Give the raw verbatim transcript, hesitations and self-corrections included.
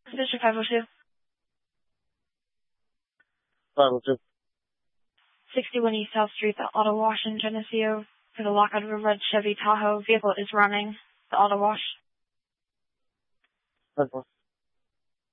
District five oh two. five oh two. sixty-one East South Street, the auto wash in Geneseo for the lockout of a red Chevy Tahoe. Vehicle is running the auto wash. five four.